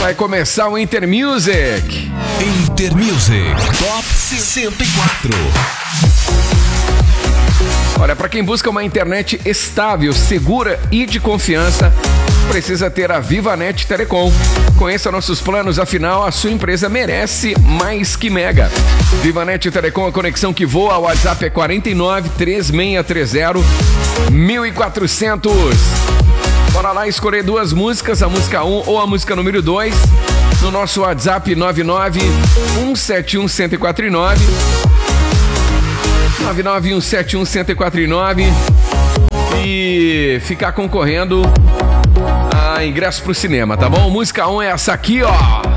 Vai começar o Intermusic. Intermusic Top 104. Olha, para quem busca uma internet estável, segura e de confiança, precisa ter a VivaNet Telecom. Conheça nossos planos, afinal, a sua empresa merece mais que mega. VivaNet Telecom, a conexão que voa. O WhatsApp é 49 3630 1400. Bora lá escolher duas músicas, a música 1 ou a música número 2, no nosso WhatsApp 99 171 1049. 99 171 1049 e ficar concorrendo a ingresso pro cinema, tá bom? Música 1 é essa aqui, ó.